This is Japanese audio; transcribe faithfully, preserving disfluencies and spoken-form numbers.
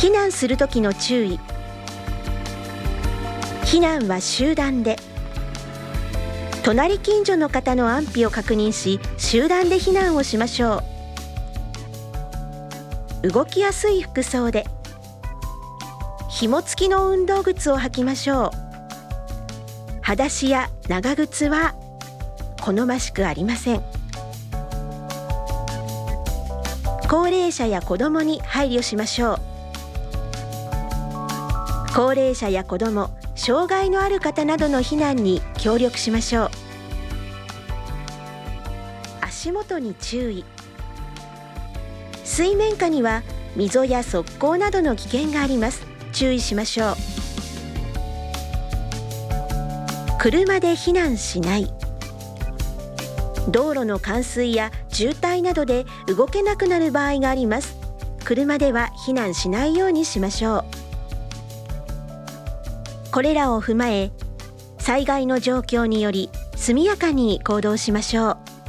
避難するときの注意。避難は集団で。隣近所の方の安否を確認し、集団で避難をしましょう。動きやすい服装で。紐付きの運動靴を履きましょう。裸足や長靴は好ましくありません。高齢者や子どもに配慮しましょう。高齢者や子ども、障害のある方などの避難に協力しましょう。足元に注意。水面下には溝や側溝などの危険があります。注意しましょう。車で避難しない。道路の冠水や渋滞などで動けなくなる場合があります。車では避難しないようにしましょう。これらを踏まえ、災害の状況により速やかに行動しましょう。